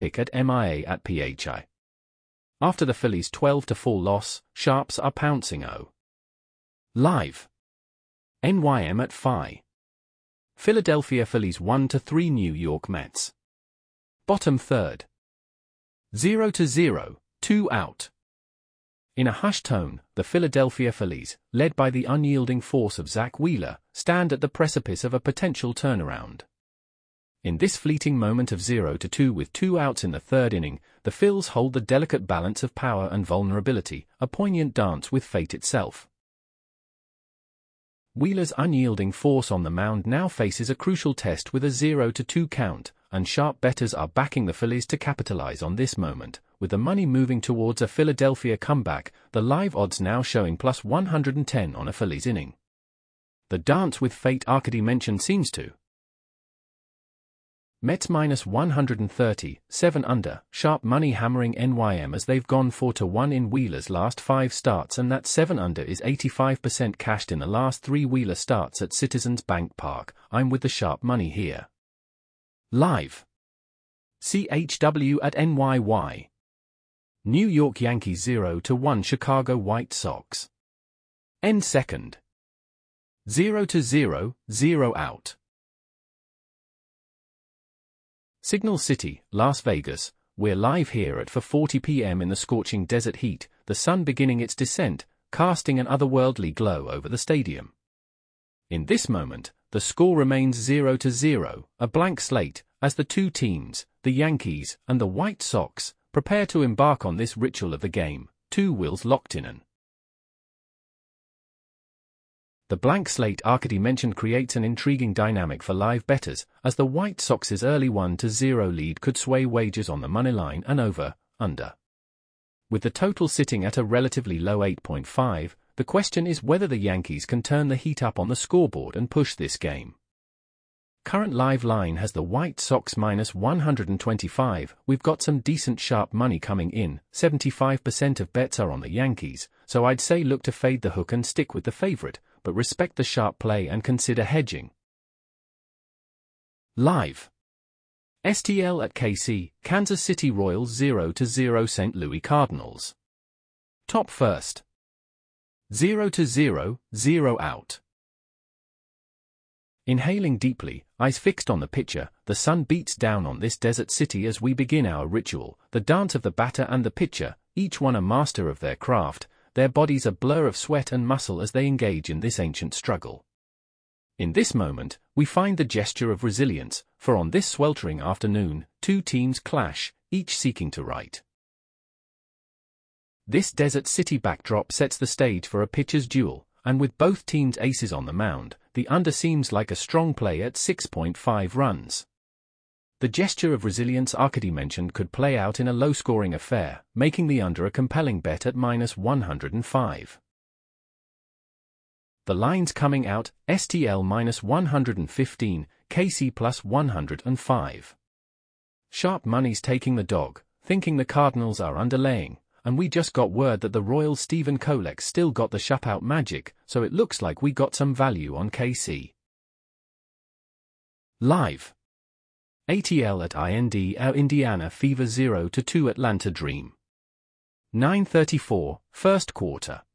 pick at MIA at PHI. After the Phillies' 12-4 loss, Sharps are pouncing Live. NYM at Phi. Philadelphia Phillies 1-3 New York Mets. Bottom third. 0-0, 2 out. In a hushed tone, the Philadelphia Phillies, led by the unyielding force of Zack Wheeler, stand at the precipice of a potential turnaround. In this fleeting moment of 0-2 with 2 outs in the third inning, the Phils hold the delicate balance of power and vulnerability, a poignant dance with fate itself. Wheeler's unyielding force on the mound now faces a crucial test with a 0-2 count, and sharp bettors are backing the Phillies to capitalize on this moment, with the money moving towards a Philadelphia comeback, the live odds now showing plus 110 on a Phillies inning. The dance with fate Arkady mentioned seems to. Mets minus 130, 7 under, sharp money hammering NYM as they've gone 4-1 in Wheeler's last 5 starts, and that 7 under is 85% cashed in the last 3 Wheeler starts at Citizens Bank Park. I'm with the sharp money here. Live. CHW at NYY. New York Yankees 0-1 Chicago White Sox. End second. 0-0, 0 out. Signal City, Las Vegas. We're live here at 4:40 p.m. in the scorching desert heat, the sun beginning its descent, casting an otherworldly glow over the stadium. In this moment, the score remains 0-0, a blank slate, as the two teams, the Yankees and the White Sox, prepare to embark on this ritual of the game, two wills locked in. The blank slate Arkady mentioned creates an intriguing dynamic for live bettors, as the White Sox's early 1-0 lead could sway wagers on the moneyline and over, under. With the total sitting at a relatively low 8.5, the question is whether the Yankees can turn the heat up on the scoreboard and push this game. Current live line has the White Sox minus 125. We've got some decent sharp money coming in, 75% of bets are on the Yankees, so I'd say look to fade the hook and stick with the favorite, but respect the sharp play and consider hedging. Live. STL at KC, Kansas City Royals 0-0 St. Louis Cardinals. Top first. 0-0, 0 out. Inhaling deeply, eyes fixed on the pitcher, the sun beats down on this desert city as we begin our ritual, the dance of the batter and the pitcher, each one a master of their craft, their bodies a blur of sweat and muscle as they engage in this ancient struggle. In this moment, we find the gesture of resilience, for on this sweltering afternoon, two teams clash, each seeking to right. This desert city backdrop sets the stage for a pitcher's duel, and with both teams' aces on the mound, the under seems like a strong play at 6.5 runs. The gesture of resilience Arkady mentioned could play out in a low-scoring affair, making the under a compelling bet at minus 105. The lines coming out, STL minus 115, KC plus 105. Sharp money's taking the dog, thinking the Cardinals are underlaying, and we just got word that the Royals' Stephen Kolek still got the shutout magic, so it looks like we got some value on KC. Live. ATL at IND our Indiana Fever 0-2 Atlanta Dream. 9:34, first quarter.